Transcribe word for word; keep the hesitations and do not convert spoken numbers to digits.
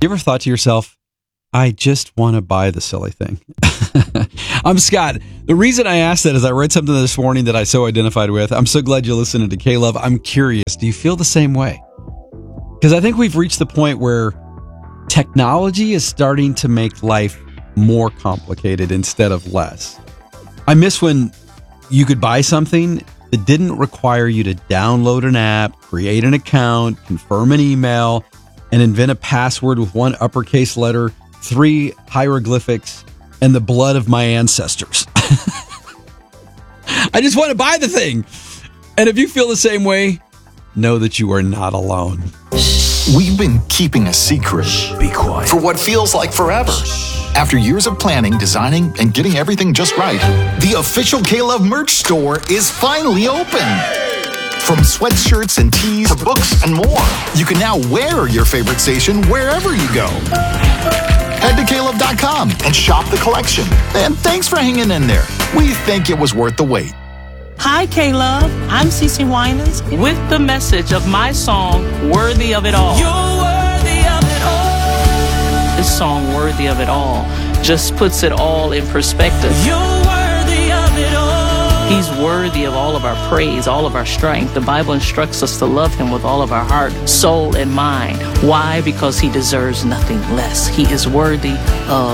You ever thought to yourself, I just want to buy the silly thing? I'm Scott. The reason I asked that is I read something this morning that I so identified with. I'm so glad you're listening to K-Love. I'm curious, do you feel the same way? Because I think we've reached the point where technology is starting to make life more complicated instead of less. I miss when you could buy something that didn't require you to download an app, create an account, confirm an email, and invent a password with one uppercase letter, three hieroglyphics, and the blood of my ancestors. I just want to buy the thing. And if you feel the same way, know that you are not alone. We've been keeping a secret. Be quiet. For what feels like forever. After years of planning, designing, and getting everything just right, the official K-Love merch store is finally open. From sweatshirts and tees to books and more, you can now wear your favorite station wherever you go. Head to K Love dot com and shop the collection. And thanks for hanging in there. We think it was worth the wait. Hi, K-Love. I'm Cece Winans with the message of my song, Worthy of It All. You're worthy of it all. This song, Worthy of It All, just puts it all in perspective. You're worthy of it all. He's worthy of all of our praise, all of our strength. The Bible instructs us to love him with all of our heart, soul, and mind. Why? Because he deserves nothing less. He is worthy of